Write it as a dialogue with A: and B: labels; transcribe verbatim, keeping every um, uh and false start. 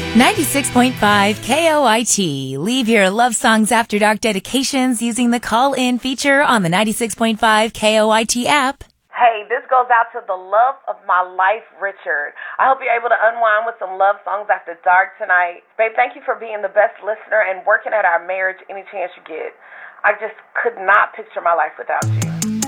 A: ninety-six point five K O I T. Leave your Love Songs After Dark dedications using the call-in feature on the ninety-six point five K O I T app.
B: Hey, this goes out to the love of my life, Richard. I hope you're able to unwind with some Love Songs After Dark tonight. Babe, thank you for being the best listener and working at our marriage any chance you get. I just could not picture my life without you.